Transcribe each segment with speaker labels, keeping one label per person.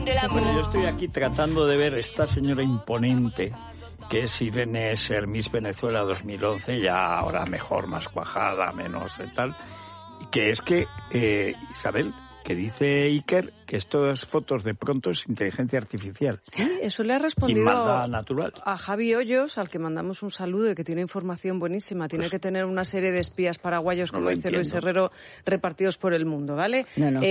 Speaker 1: Bueno, yo estoy aquí tratando de ver esta señora imponente que es Irene Esser, Miss Venezuela 2011, ya ahora mejor, más cuajada, menos tal, y que es que, Isabel, que dice Iker que estas fotos de pronto es inteligencia artificial.
Speaker 2: Sí, eso le ha respondido
Speaker 1: natural.
Speaker 2: A Javi Hoyos, al que mandamos un saludo y que tiene información buenísima. Tiene que tener una serie de espías paraguayos, como dice Luis Herrero, repartidos por el mundo, ¿vale?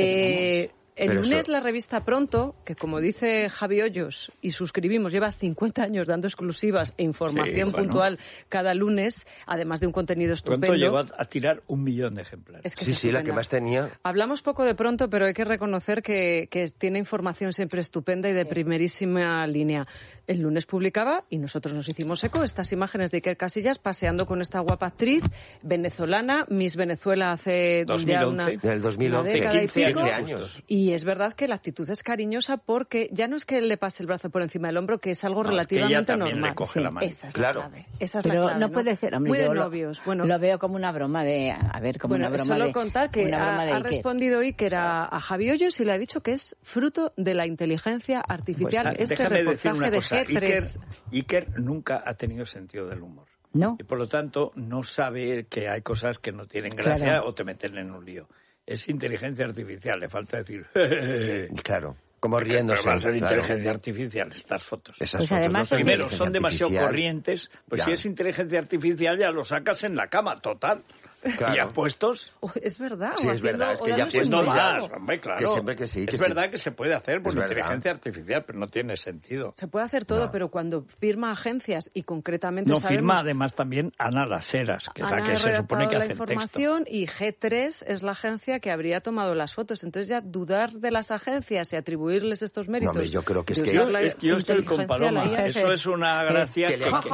Speaker 2: El lunes la revista Pronto, que como dice Javi Hoyos, y suscribimos, lleva 50 años dando exclusivas e información puntual cada lunes, además de un contenido estupendo.
Speaker 1: Pronto llegó a tirar 1 millón de ejemplares.
Speaker 3: Es que sí, la que más tenía.
Speaker 2: Hablamos poco de Pronto, pero hay que reconocer que tiene información siempre estupenda y de primerísima línea. El lunes publicaba, y nosotros nos hicimos eco, estas imágenes de Iker Casillas paseando con esta guapa actriz venezolana, Miss Venezuela hace
Speaker 1: 2011,
Speaker 3: del 2011,
Speaker 2: 15
Speaker 3: años.
Speaker 2: Y es verdad que la actitud es cariñosa porque ya no es que le pase el brazo por encima del hombro, que es algo relativamente normal.
Speaker 1: Le coge la mano.
Speaker 2: Esa es la clave. Esa es
Speaker 4: pero
Speaker 2: la clave,
Speaker 4: no puede ser, hombre.
Speaker 2: Muy de novios. Bueno,
Speaker 4: lo veo como una broma de... A ver, como una broma
Speaker 2: solo
Speaker 4: de...
Speaker 2: contar que ha respondido Iker a Javi Hoyos y le ha dicho que es fruto de la inteligencia artificial.
Speaker 1: Pues,
Speaker 2: este reportaje de G3...
Speaker 1: Iker nunca ha tenido sentido del humor.
Speaker 4: No.
Speaker 1: Y por lo tanto no sabe que hay cosas que no tienen gracia o te meten en un lío. Es inteligencia artificial, le falta decir...
Speaker 3: Claro, como riéndose.
Speaker 1: Pero va a ser inteligencia artificial estas fotos.
Speaker 3: Esas
Speaker 4: pues
Speaker 3: fotos
Speaker 4: además,
Speaker 3: no
Speaker 1: primero, son demasiado corrientes. Pues
Speaker 3: ya.
Speaker 1: si es inteligencia artificial ya lo sacas en la cama, total.
Speaker 3: Claro.
Speaker 1: Y apuestos...
Speaker 2: Es verdad.
Speaker 3: Sí, es verdad. Es que ya
Speaker 1: pues no más, hombre, claro.
Speaker 3: Que siempre que sí.
Speaker 1: Es verdad que se puede hacer por
Speaker 3: Es
Speaker 1: inteligencia artificial, pero no tiene sentido.
Speaker 2: Se puede hacer todo, pero cuando firma agencias y concretamente
Speaker 1: no
Speaker 2: sabemos...
Speaker 1: firma además también Ana Las Heras, que es la que se supone que hace el texto.
Speaker 2: la información y G3 es la agencia que habría tomado las fotos. Entonces ya dudar de las agencias y atribuirles estos méritos...
Speaker 3: No, hombre, yo creo que es que...
Speaker 1: Yo estoy con Paloma. Eso es una gracia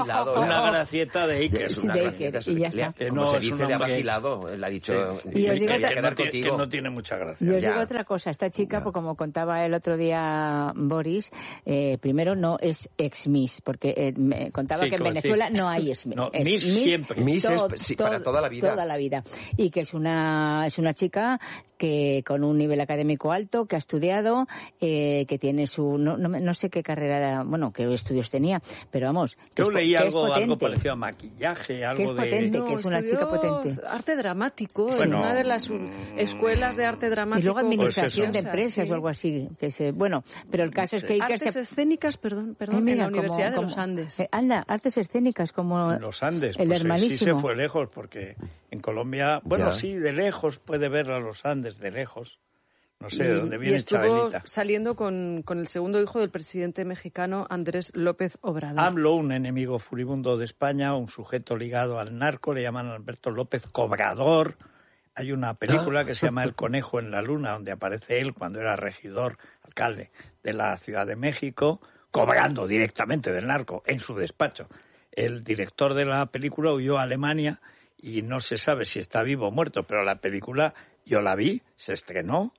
Speaker 1: una gracieta de Iker.
Speaker 3: Es una gracieta. Como se dice, le ha vacilado. Le ha dicho...
Speaker 4: Y os digo
Speaker 1: que no tiene mucha gracia.
Speaker 4: Y os digo otra cosa. Esta chica, pues, como contaba el otro día Boris, primero no es ex-Miss, porque me contaba que en Venezuela no hay ex-Miss.
Speaker 1: No, Miss siempre.
Speaker 3: Miss es para toda la vida.
Speaker 4: Toda la vida. Y que es una chica que con un nivel académico alto, que ha estudiado, que tiene su... No sé qué carrera, bueno, qué estudios tenía, pero vamos...
Speaker 1: Yo leí algo parecido a maquillaje, algo
Speaker 4: que es potente, que es una chica potente.
Speaker 2: Arte dramático, en una de las escuelas de arte dramático.
Speaker 4: Y luego administración de empresas o algo así. Bueno, pero el caso es que Iker...
Speaker 2: Artes escénicas, perdón, en la Universidad de los Andes.
Speaker 4: Anda, artes escénicas como...
Speaker 1: En los Andes,
Speaker 4: el
Speaker 1: pues
Speaker 4: hermanísimo.
Speaker 1: sí se fue lejos, porque en Colombia... Bueno, sí, de lejos puede ver a los Andes, de lejos. No sé de dónde viene Chabelita.
Speaker 2: Saliendo con el segundo hijo del presidente mexicano Andrés López Obrador.
Speaker 1: AMLO, un enemigo furibundo de España, un sujeto ligado al narco, le llaman Alberto López Cobrador. Hay una película que se llama El conejo en la luna, donde aparece él cuando era regidor, alcalde de la Ciudad de México, cobrando directamente del narco en su despacho. El director de la película huyó a Alemania y no se sabe si está vivo o muerto, pero la película yo la vi, se estrenó,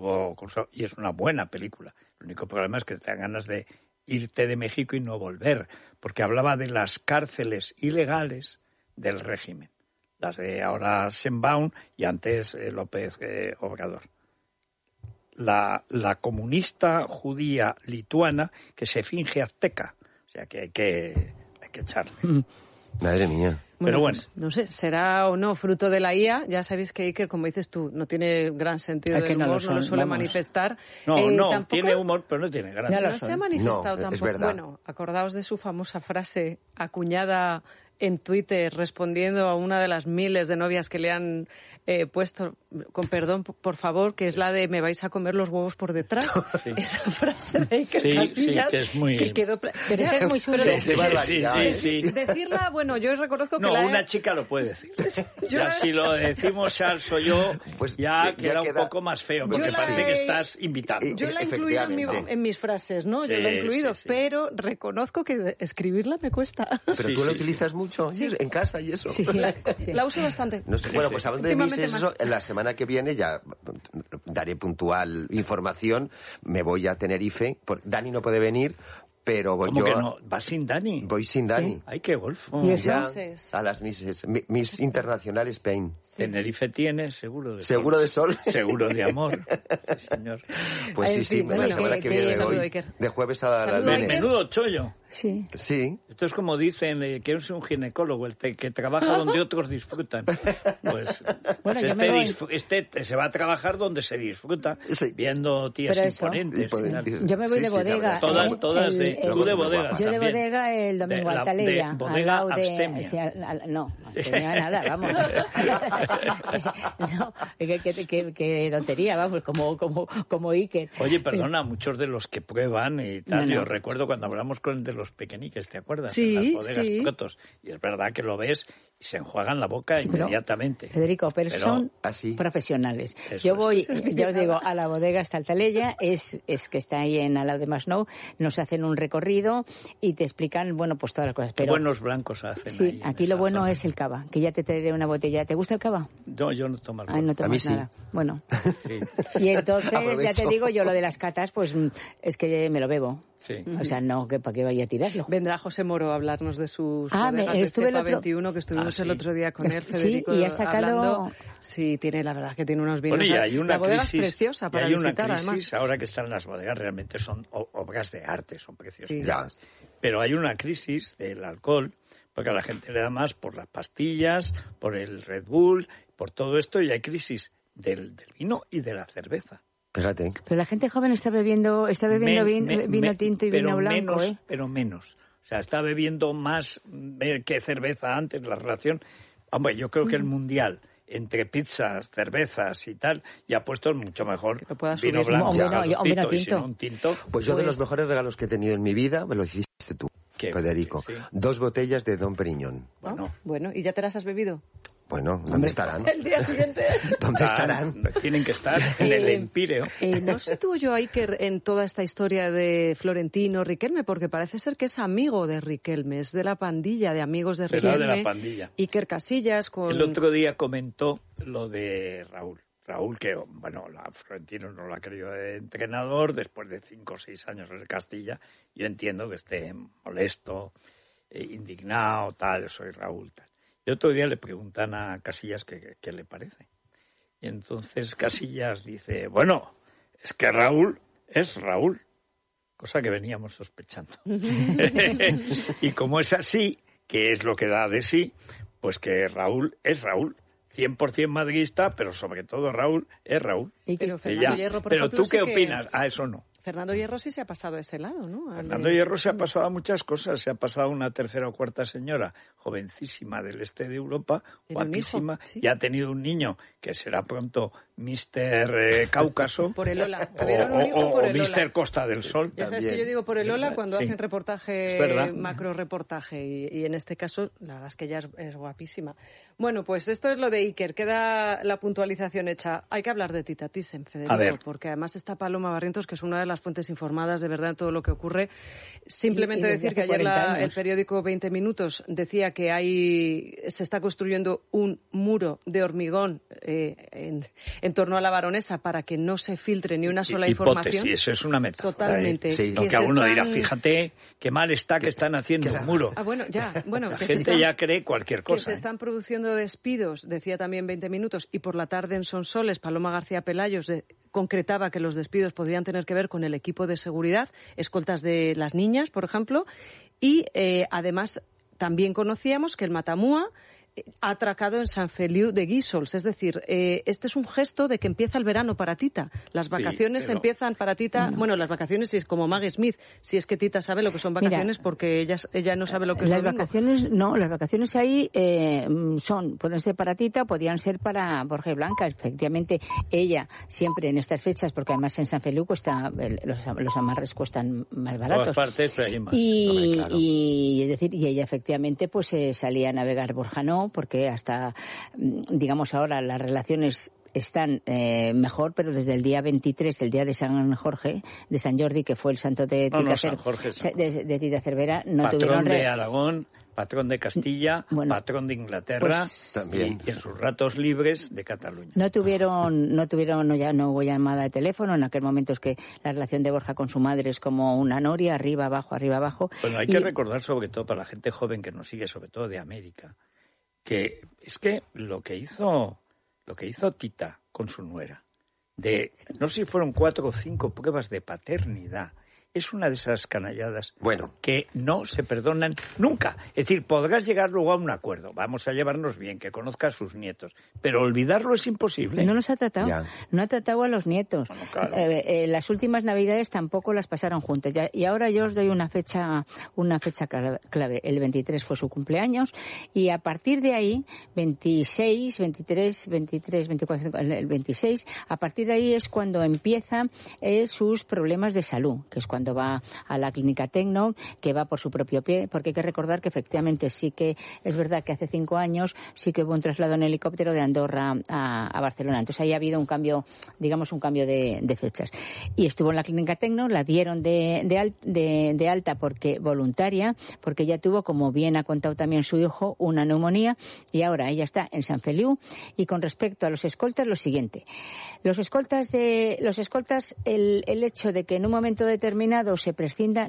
Speaker 1: y es una buena película. El único problema es que te dan ganas de irte de México y no volver, porque hablaba de las cárceles ilegales del régimen. Las de ahora Sheinbaum y antes López Obrador. La comunista judía lituana que se finge azteca. O sea que hay que echarle.
Speaker 3: Madre mía.
Speaker 1: Pero bueno.
Speaker 2: No sé, será o no fruto de la IA. Ya sabéis que Iker, como dices tú, no tiene gran sentido del humor, no lo suele manifestar.
Speaker 1: No,
Speaker 2: tampoco,
Speaker 1: tiene humor, pero no tiene gracia.
Speaker 2: No se ha manifestado tampoco.
Speaker 3: Es verdad.
Speaker 2: Bueno, acordaos de su famosa frase acuñada en Twitter respondiendo a una de las miles de novias que le han puesto, con perdón, por favor, que es la de me vais a comer los huevos por detrás. Sí. Esa frase de Iker Casillas,
Speaker 1: sí, que es muy...
Speaker 2: Que quedó
Speaker 4: pero esa es muy suya.
Speaker 1: Sí.
Speaker 2: Decirla, bueno, yo reconozco que
Speaker 1: una chica lo puede decir. Ya si lo decimos Charles o yo, pues ya queda un poco más feo, porque parece que estás invitando.
Speaker 2: Yo la he incluido en mis frases, ¿no? Yo la he incluido, pero reconozco que escribirla me cuesta.
Speaker 3: Pero tú la utilizas mucho en casa y eso.
Speaker 2: Sí. La uso bastante.
Speaker 3: No sé, bueno, pues hablando de Miss, eso, en la semana que viene ya daré puntual información. Me voy a Tenerife. Dani no puede venir, pero voy
Speaker 1: ¿Cómo
Speaker 3: yo...
Speaker 1: que no? ¿Vas sin Dani?
Speaker 3: Voy sin Dani.
Speaker 1: Sí. ¡Ay, qué golfo!
Speaker 3: Ya a las Miss Internacional Spain.
Speaker 1: Tenerife tiene seguro de sol.
Speaker 3: ¿Seguro de sol?
Speaker 1: Seguro de amor. Sí, señor.
Speaker 3: Pues sí, la semana que viene voy. De jueves a lunes.
Speaker 1: Menudo chollo.
Speaker 4: Sí.
Speaker 1: Esto es como dicen que es un ginecólogo, el que trabaja donde otros disfrutan. Pues
Speaker 4: bueno,
Speaker 1: se va a trabajar donde se disfruta, viendo tías imponentes.
Speaker 4: Yo me voy de bodega.
Speaker 1: Todas de bodega.
Speaker 4: Yo de bodega el domingo a Taleya.
Speaker 1: Bodega abstemia.
Speaker 4: No nada, vamos. No, qué tontería, vamos, como Iker.
Speaker 1: Oye, perdona, muchos de los que prueban y tal, yo recuerdo cuando hablamos con de los pequeñiques, ¿te acuerdas?
Speaker 2: Sí,
Speaker 1: en las bodegas Protos. Y es verdad que lo ves y se enjuagan la boca inmediatamente.
Speaker 4: Federico, pero son profesionales. Yo digo, a la bodega Estaltaleya, es que está ahí al lado de Masnou, nos hacen un recorrido y te explican, bueno, pues todas las cosas. Pero,
Speaker 1: buenos blancos hacen.
Speaker 4: Sí, aquí lo bueno es el cava, que ya te traeré una botella. ¿Te gusta el cava?
Speaker 1: No, yo no tomo alcohol.
Speaker 4: No tomas nada.
Speaker 3: Sí.
Speaker 4: Bueno. Sí. Y entonces, ya te digo, yo lo de las catas, pues es que me lo bebo.
Speaker 1: Sí.
Speaker 4: O sea, no, que para qué vaya a tirarlo.
Speaker 2: Vendrá José Moro a hablarnos de sus bodegas de Cepa 21, que estuvimos el otro día con él, Federico,
Speaker 4: y ha sacado...
Speaker 2: hablando. Sí, la verdad que tiene unos vinos.
Speaker 1: Bueno, y hay una
Speaker 2: la bodega
Speaker 1: crisis,
Speaker 2: es preciosa para visitar, además.
Speaker 1: Ahora que están las bodegas, realmente son obras de arte, son preciosas.
Speaker 3: Sí. Ya.
Speaker 1: Pero hay una crisis del alcohol, porque a la gente le da más por las pastillas, por el Red Bull, por todo esto, y hay crisis del vino y de la cerveza.
Speaker 3: Fíjate.
Speaker 4: Pero la gente joven está bebiendo vino tinto y vino blanco,
Speaker 1: Pero menos. O sea, está bebiendo más que cerveza antes, la relación. Hombre, yo creo que el mundial, entre pizzas, cervezas y tal, ya ha puesto mucho mejor vino blanco.
Speaker 4: Un
Speaker 1: tinto.
Speaker 3: Pues yo de los mejores regalos que he tenido en mi vida, me lo hiciste tú, Federico. Sí. 2 botellas de Dom Perignon.
Speaker 2: Bueno, ¿y ya te las has bebido?
Speaker 3: Bueno, ¿dónde estarán?
Speaker 2: El día siguiente.
Speaker 3: ¿Dónde estarán?
Speaker 1: Tienen que estar en el Empíreo.
Speaker 2: No sé tú, yo, Iker, en toda esta historia de Florentino Riquelme, porque parece ser que es amigo de Riquelme, es de la pandilla de amigos de Riquelme.
Speaker 1: De la pandilla.
Speaker 2: Iker Casillas con...
Speaker 1: El otro día comentó lo de Raúl. Raúl, que, Florentino no lo ha querido de entrenador después de 5 o 6 años en el Castilla. Yo entiendo que esté molesto, indignado, tal, soy Raúl, tal. El otro día le preguntan a Casillas qué le parece. Y entonces Casillas dice, bueno, es que Raúl es Raúl, cosa que veníamos sospechando. Y como es así, que es lo que da de sí, pues que Raúl es Raúl. 100% madridista, pero sobre todo Raúl es Raúl.
Speaker 2: Pero Fernando Hierro, por ejemplo,
Speaker 1: ¿tú qué opinas? Eso no.
Speaker 2: Fernando Hierro sí se ha pasado a ese lado, ¿no?
Speaker 1: Fernando Hierro se ha pasado a muchas cosas. Se ha pasado a una tercera o cuarta señora, jovencísima del este de Europa, guapísima, y ha tenido un niño que será pronto Mr. Cáucaso.
Speaker 2: Por el Ola.
Speaker 1: O Mr. Costa del Sol.
Speaker 2: Ya sabes que yo digo por el Ola cuando hacen reportaje, macro reportaje, y en este caso, la verdad es que ella es guapísima. Bueno, pues esto es lo de Iker. Queda la puntualización hecha. Hay que hablar de Tita Thyssen, Federico, porque además está Paloma Barrientos, que es una de las fuentes informadas de verdad en todo lo que ocurre. Simplemente decir que ayer el periódico 20 Minutos decía que se está construyendo un muro de hormigón en torno a la Baronesa para que no se filtre ni una sola información.
Speaker 1: Sí, eso es una metáfora.
Speaker 2: Totalmente.
Speaker 1: Sí. Lo que a uno dirá, fíjate qué mal está que están haciendo un muro.
Speaker 2: La
Speaker 1: gente ya cree cualquier cosa.
Speaker 2: Que se están produciendo despidos, decía también 20 Minutos, y por la tarde en Sonsoles, Paloma García Pelayos concretaba que los despidos podrían tener que ver con el equipo de seguridad, escoltas de las niñas, por ejemplo, y además también conocíamos que el Matamua ha atracado en Sant Feliu de Guíxols. Es decir, este es un gesto de que empieza el verano para Tita. Las vacaciones empiezan para Tita. Bueno, las vacaciones, si es como Maggie Smith, si es que Tita sabe lo que son vacaciones, porque ella no sabe lo que
Speaker 4: las
Speaker 2: es
Speaker 4: vacaciones. No, las vacaciones ahí pueden ser para Tita, podrían ser para Borja Blanca. Efectivamente, ella siempre en estas fechas, porque además en Sant Feliu los amarres cuestan más baratos.
Speaker 1: Todas partes, pero hay más.
Speaker 4: Y ella efectivamente pues salía a navegar Borja no, porque hasta, digamos ahora, las relaciones están mejor, pero desde el día 23, el día de San Jorge, de San Jordi, que fue el santo de Tita Cervera, no
Speaker 1: patrón
Speaker 4: tuvieron
Speaker 1: de Aragón, patrón de Castilla, patrón de Inglaterra,
Speaker 3: pues, también.
Speaker 1: Y en sus ratos libres de Cataluña.
Speaker 4: No tuvieron ya no hubo llamada de teléfono. En aquel momento es que la relación de Borja con su madre es como una noria, arriba, abajo, arriba, abajo.
Speaker 1: Bueno, hay que recordar, sobre todo para la gente joven que nos sigue, sobre todo de América, que es que lo que hizo Tita con su nuera, no sé si fueron 4 o 5 pruebas de paternidad, es una de esas canalladas que no se perdonan nunca. Es decir, podrás llegar luego a un acuerdo, vamos a llevarnos bien, que conozca a sus nietos, pero olvidarlo es imposible.
Speaker 4: No los ha tratado, no ha tratado a los nietos.
Speaker 1: Bueno, claro.
Speaker 4: Las últimas Navidades tampoco las pasaron juntos. Y ahora yo os doy una fecha clave. El 23 fue su cumpleaños y a partir de ahí, 26, 23, 24, el 26, a partir de ahí es cuando empiezan sus problemas de salud, que es cuando va a la clínica Tecno, que va por su propio pie, porque hay que recordar que efectivamente sí que es verdad que hace 5 años sí que hubo un traslado en helicóptero de Andorra a Barcelona. Entonces ahí ha habido un cambio de fechas. Y estuvo en la clínica Tecno, la dieron de alta porque voluntaria, porque ella tuvo, como bien ha contado también su hijo, una neumonía y ahora ella está en San Feliu. Y con respecto a los escoltas, lo siguiente. Los escoltas, el hecho de que en un momento determinado se prescinde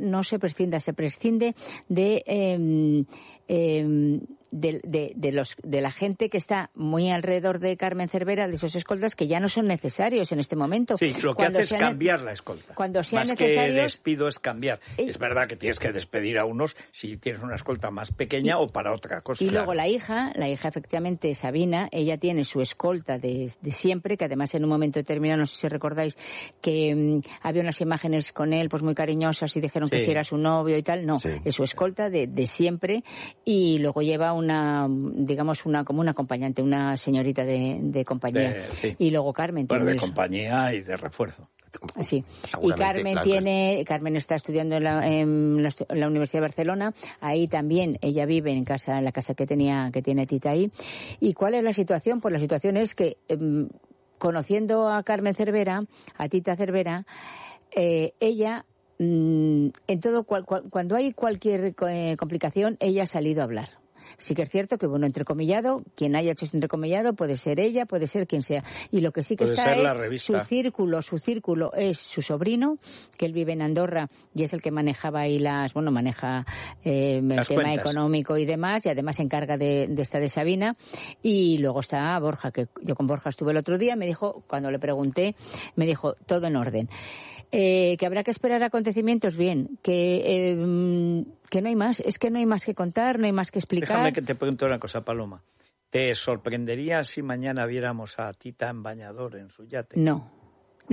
Speaker 4: de la gente que está muy alrededor de Carmen Cervera, de esos escoltas que ya no son necesarios en este momento.
Speaker 1: Sí, lo que hace es cambiar la escolta.
Speaker 4: Cuando sean
Speaker 1: más
Speaker 4: necesarios,
Speaker 1: que despido es cambiar. Es verdad que tienes que despedir a unos si tienes una escolta más pequeña o para otra cosa.
Speaker 4: Y luego la hija efectivamente, Sabina, ella tiene su escolta de siempre, que además en un momento determinado, no sé si recordáis, que había unas imágenes con él pues muy cariñosas y dijeron que si era su novio y tal. No, es su escolta de siempre y luego lleva como una acompañante, una señorita de compañía. Y luego Carmen
Speaker 1: tiene de compañía y de refuerzo.
Speaker 4: Sí, y Carmen está estudiando en la Universidad de Barcelona. Ahí también ella vive en la casa que tiene Tita ahí. ¿Y cuál es la situación? Pues la situación es que conociendo a Carmen Cervera, a Tita Cervera, ella en todo cuando hay cualquier complicación, ella ha salido a hablar. Sí que es cierto que, entrecomillado, quien haya hecho ese entrecomillado puede ser ella, puede ser quien sea. Y lo que sí que está es su círculo es su sobrino, que él vive en Andorra y es el que manejaba ahí maneja el tema
Speaker 1: cuentas
Speaker 4: económico y demás, y además se encarga de esta de Sabina. Y luego está Borja, que yo con Borja estuve el otro día, me dijo, cuando le pregunté, me dijo, todo en orden. Que habrá que esperar acontecimientos, bien, que no hay más, es que no hay más que contar, no hay más que explicar.
Speaker 1: Déjame que te pregunte una cosa, Paloma. ¿Te sorprendería si mañana viéramos a Tita en bañador en su yate?
Speaker 4: No, que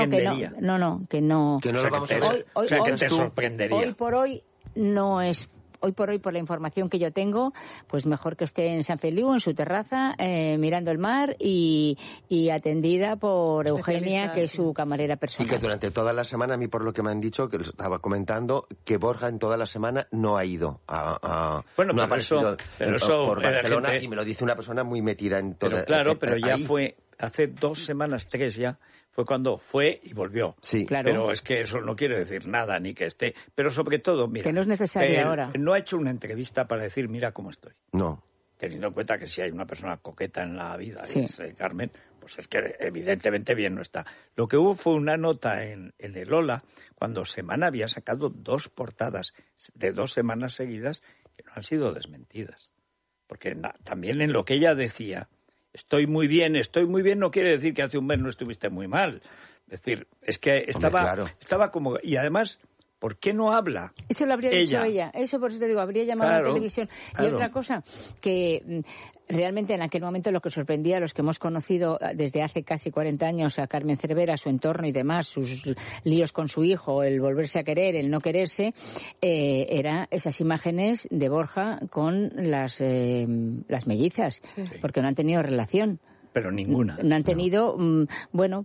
Speaker 4: no.
Speaker 3: Que no lo vamos a ver.
Speaker 1: Que te sorprendería.
Speaker 4: Hoy por hoy no es. Hoy por hoy, por la información que yo tengo, pues mejor que esté en San Feliu, en su terraza, mirando el mar y atendida por Eugenia, que es su camarera personal.
Speaker 3: Y que durante toda la semana, a mí por lo que me han dicho, que lo estaba comentando, que Borja en toda la semana no ha ido
Speaker 1: Bueno,
Speaker 3: no
Speaker 1: ha aparecido
Speaker 3: por Barcelona, y me lo dice una persona muy metida en todo.
Speaker 1: Pero claro, pero ya fue hace 2 semanas, 3 ya. Fue cuando fue y volvió.
Speaker 3: Sí,
Speaker 4: claro.
Speaker 1: Pero es que eso no quiere decir nada, ni que esté. Pero sobre todo, mira.
Speaker 4: Que no es necesario ahora.
Speaker 1: No ha hecho una entrevista para decir, mira cómo estoy.
Speaker 3: No.
Speaker 1: Teniendo en cuenta que si hay una persona coqueta en la vida, es Carmen, pues es que evidentemente bien no está. Lo que hubo fue una nota en el Hola, cuando Semana había sacado 2 portadas de 2 semanas seguidas que no han sido desmentidas. Porque también en lo que ella decía, estoy muy bien, no quiere decir que hace un mes no estuviste muy mal. Es decir, es que estaba como... Y además, ¿por qué no habla?
Speaker 4: Eso lo habría dicho ella. Eso por eso te digo, habría llamado a la televisión. Y otra cosa, que realmente en aquel momento lo que sorprendía a los que hemos conocido desde hace casi 40 años a Carmen Cervera, su entorno y demás, sus líos con su hijo, el volverse a querer, el no quererse, era esas imágenes de Borja con las mellizas, porque no han tenido relación.
Speaker 1: Pero ninguna.
Speaker 4: No han tenido,
Speaker 1: la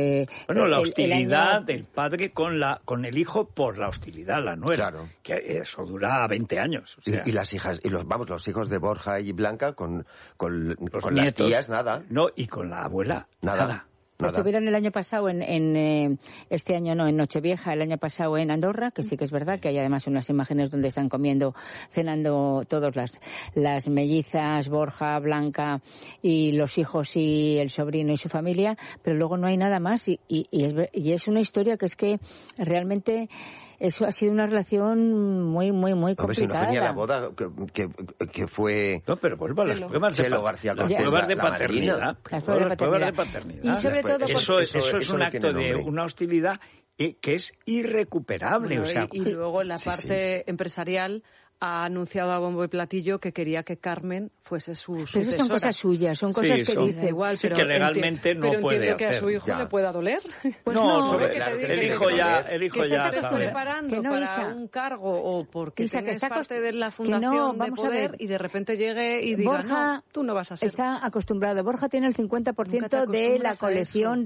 Speaker 1: hostilidad del padre con el hijo por la hostilidad, la nuera.
Speaker 3: Claro.
Speaker 1: Que eso dura 20 años. O sea.
Speaker 3: Y las hijas, los hijos de Borja y Blanca con
Speaker 1: los
Speaker 3: las tías, nada.
Speaker 1: No, y con la abuela, nada.
Speaker 4: Estuvieron el año pasado este año no, en Nochevieja, el año pasado en Andorra, que sí que es verdad que hay además unas imágenes donde están cenando todas las mellizas, Borja, Blanca y los hijos y el sobrino y su familia, pero luego no hay nada más y es una historia que es que realmente eso ha sido una relación muy, muy, muy complicada.
Speaker 3: Si no fue ni a la boda que fue...
Speaker 1: No, pero vuelvo a las pruebas de paternidad. Las pruebas de paternidad.
Speaker 4: Y sobre todo...
Speaker 1: Eso es un acto de una hostilidad que es irrecuperable.
Speaker 2: Bueno, y luego en la parte empresarial ha anunciado a bombo y platillo que quería que Carmen fuese su sucesora.
Speaker 4: Pero son cosas suyas, son cosas que dice
Speaker 2: igual, pero
Speaker 1: que legalmente no puede hacer.
Speaker 2: Que a su hijo le pueda doler.
Speaker 1: Pues el hijo ya
Speaker 2: ¿Estás preparando para un cargo o porque tienes parte de la fundación de poder y de repente llegue y diga,
Speaker 4: Borja,
Speaker 2: no, tú no vas a ser?
Speaker 4: Está acostumbrado. Borja tiene el 50% de la colección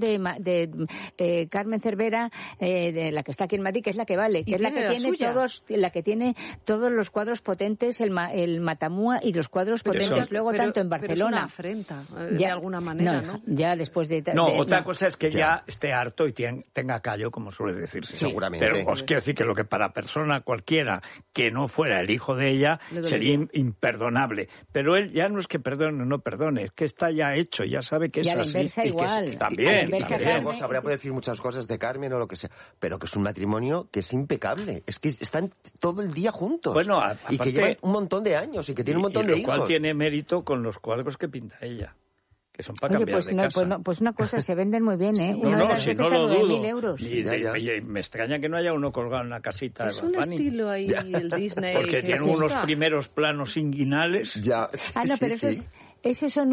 Speaker 4: de Carmen Cervera, de la que está aquí en Madrid, que es la que vale, que es la que tiene todos los cuadros potentes, el Matamua y los cuadros potentes luego tanto en Barcelona.
Speaker 2: Pero es una afrenta, de alguna manera, ¿no?
Speaker 4: Ya después de...
Speaker 1: otra cosa es que ya esté harto y tenga callo, como suele decirse.
Speaker 3: Sí, seguramente.
Speaker 1: Pero os quiero decir que lo que para persona cualquiera que no fuera el hijo de ella sería imperdonable. Pero él ya no es que perdone o no perdone, es que está ya hecho, ya sabe que es así.
Speaker 4: Y a la inversa igual.
Speaker 1: También.
Speaker 3: Luego sabrá poder decir muchas cosas de Carmen o lo que sea, pero que es un matrimonio que es impecable. Es que están todo el día juntos.
Speaker 1: Bueno,
Speaker 3: y que llevan un montón de años y que tiene un montón de hijos.
Speaker 1: Lo cual tiene mérito con los cuadros que pinta ella, que son para cambiar de casa.
Speaker 4: Pues una cosa, se venden muy bien, ¿eh?
Speaker 1: Una
Speaker 4: de las veces a 9.000 euros.
Speaker 1: Y me extraña que no haya uno colgado en la casita.
Speaker 2: Es un estilo ahí, el Disney.
Speaker 1: Porque tiene unos primeros planos inguinales.
Speaker 4: Pero esos son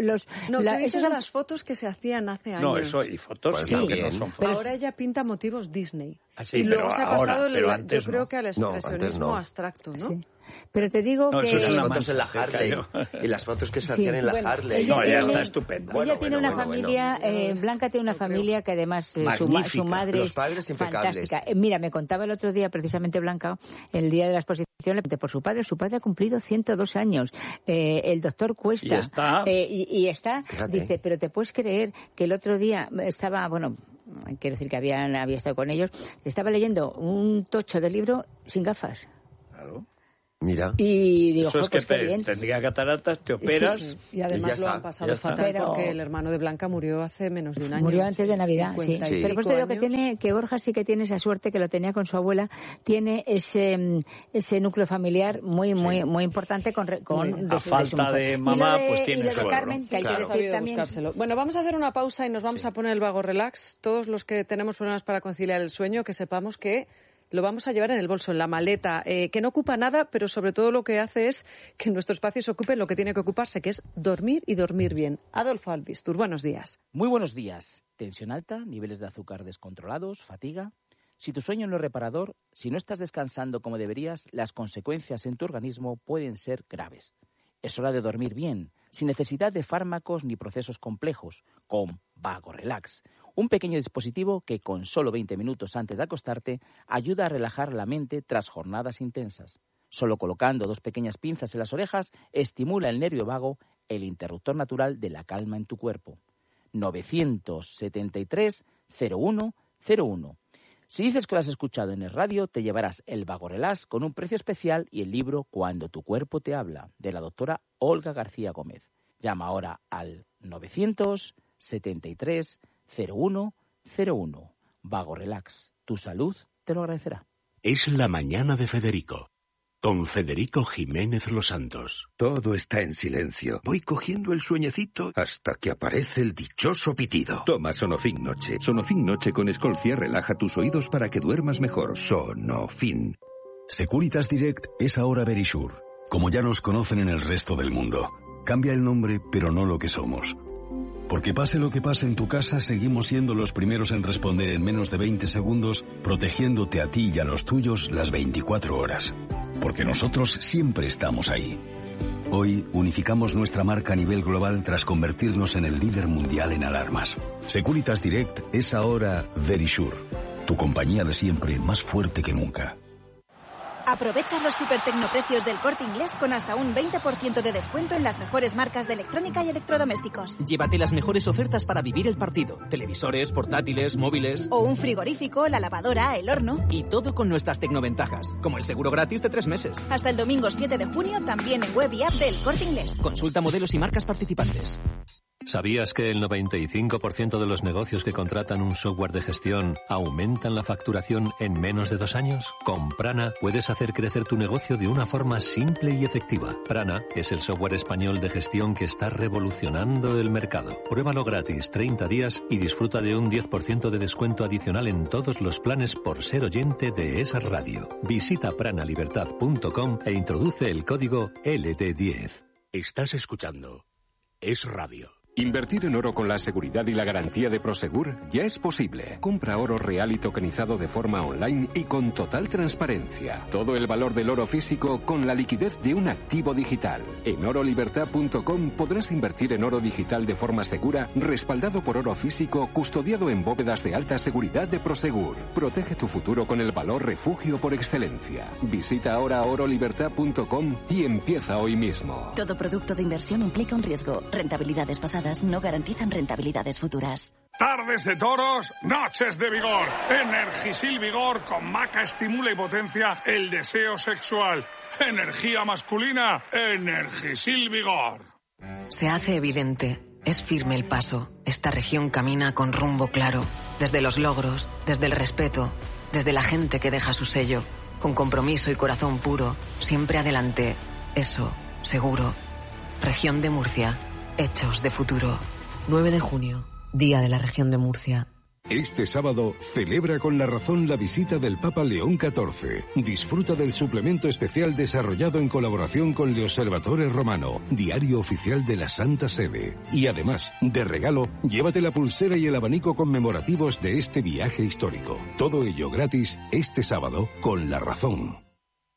Speaker 2: esas son las fotos que se hacían hace años.
Speaker 1: No, eso y fotos
Speaker 3: pues
Speaker 1: que no son fotos.
Speaker 2: Ahora ella pinta motivos Disney.
Speaker 1: Así,
Speaker 2: y luego se ha pasado
Speaker 1: antes
Speaker 2: yo creo que al expresionismo abstracto, ¿no?
Speaker 4: Sí. Pero te digo que...
Speaker 3: Eso es las fotos en la Harley. Y las fotos que se hacían en la Harley.
Speaker 1: Ella está estupenda.
Speaker 4: Ella tiene una familia... Blanca tiene una familia que además su madre es fantástica. Mira, me contaba el otro día precisamente Blanca, el día de la exposición, le pregunté por su padre. Su padre ha cumplido 102 años. El doctor Cuesta. Y está... Dice, pero te puedes creer que el otro día estaba... Bueno, quiero decir que había estado con ellos. Estaba leyendo un tocho de libro sin gafas.
Speaker 1: Claro.
Speaker 3: Mira.
Speaker 4: Y digo,
Speaker 1: eso es que tendría cataratas, te operas.
Speaker 2: Sí. Y además lo han pasado fatal porque el hermano de Blanca murió hace menos de un año.
Speaker 4: Murió antes de Navidad, sí. Pero pues te digo que Borja sí que tiene esa suerte, que lo tenía con su abuela, tiene ese núcleo familiar muy importante
Speaker 1: a falta de mamá, pues tiene
Speaker 4: y lo de Carmen, que hay que decir también.
Speaker 2: Bueno, vamos a hacer una pausa y nos vamos a poner el vago relax. Todos los que tenemos problemas para conciliar el sueño, que sepamos que lo vamos a llevar en el bolso, en la maleta, que no ocupa nada, pero sobre todo lo que hace es que nuestro espacio se ocupe lo que tiene que ocuparse, que es dormir y dormir bien. Adolfo Albistur, buenos días.
Speaker 5: Muy buenos días. Tensión alta, niveles de azúcar descontrolados, fatiga. Si tu sueño no es reparador, si no estás descansando como deberías, las consecuencias en tu organismo pueden ser graves. Es hora de dormir bien, sin necesidad de fármacos ni procesos complejos, con Vago Relax. Un pequeño dispositivo que con solo 20 minutos antes de acostarte ayuda a relajar la mente tras jornadas intensas. Solo colocando 2 pequeñas pinzas en las orejas estimula el nervio vago, el interruptor natural de la calma en tu cuerpo. 973-0101. Si dices que lo has escuchado en el radio, te llevarás el Vago Relax con un precio especial y el libro Cuando tu cuerpo te habla, de la doctora Olga García Gómez. Llama ahora al 973-0101. Vago Relax. Tu salud te lo agradecerá.
Speaker 6: Es la mañana de Federico. Con Federico Jiménez Los Santos.
Speaker 7: Todo está en silencio. Voy cogiendo el sueñecito hasta que aparece el dichoso pitido. Toma Sonofin Noche. Sonofin Noche con Escolcia relaja tus oídos para que duermas mejor. Sonofin.
Speaker 8: Securitas Direct es ahora Verisure. Como ya nos conocen en el resto del mundo. Cambia el nombre, pero no lo que somos. Porque pase lo que pase en tu casa, seguimos siendo los primeros en responder en menos de 20 segundos, protegiéndote a ti y a los tuyos las 24 horas. Porque nosotros siempre estamos ahí. Hoy unificamos nuestra marca a nivel global tras convertirnos en el líder mundial en alarmas. Securitas Direct es ahora Verisure, tu compañía de siempre más fuerte que nunca.
Speaker 9: Aprovecha los super tecnoprecios del Corte Inglés con hasta un 20% de descuento en las mejores marcas de electrónica y electrodomésticos.
Speaker 10: Llévate las mejores ofertas para vivir el partido. Televisores, portátiles, móviles...
Speaker 9: O un frigorífico, la lavadora, el horno...
Speaker 10: Y todo con nuestras tecnoventajas, como el seguro gratis de 3 meses.
Speaker 9: Hasta el domingo 7 de junio, también en web y app del Corte Inglés.
Speaker 10: Consulta modelos y marcas participantes.
Speaker 11: ¿Sabías que el 95% de los negocios que contratan un software de gestión aumentan la facturación en menos de 2 años? Con Prana puedes hacer crecer tu negocio de una forma simple y efectiva. Prana es el software español de gestión que está revolucionando el mercado. Pruébalo gratis 30 días y disfruta de un 10% de descuento adicional en todos los planes por ser oyente de esa radio. Visita pranalibertad.com e introduce el código LT10.
Speaker 6: Estás escuchando Es Radio.
Speaker 12: Invertir en oro con la seguridad y la garantía de Prosegur ya es posible. Compra oro real y tokenizado de forma online y con total transparencia. Todo el valor del oro físico con la liquidez de un activo digital. En orolibertad.com podrás invertir en oro digital de forma segura, respaldado por oro físico, custodiado en bóvedas de alta seguridad de Prosegur. Protege tu futuro con el valor refugio por excelencia. Visita ahora orolibertad.com y empieza hoy mismo.
Speaker 13: Todo producto de inversión implica un riesgo. Rentabilidades pasadas no garantizan rentabilidades futuras.
Speaker 14: Tardes de toros, noches de vigor. Energisil Vigor con maca estimula y potencia el deseo sexual. Energía masculina, Energisil Vigor.
Speaker 15: Se hace evidente, es firme el paso. Esta región camina con rumbo claro. Desde los logros, desde el respeto, desde la gente que deja su sello. Con compromiso y corazón puro, siempre adelante. Eso, seguro. Región de Murcia. Hechos de futuro. 9 de junio, Día de la Región de Murcia.
Speaker 8: Este sábado celebra con La Razón la visita del Papa León XIV. Disfruta del suplemento especial desarrollado en colaboración con Le Osservatore Romano, diario oficial de la Santa Sede. Y además, de regalo, llévate la pulsera y el abanico conmemorativos de este viaje histórico. Todo ello gratis este sábado con La Razón.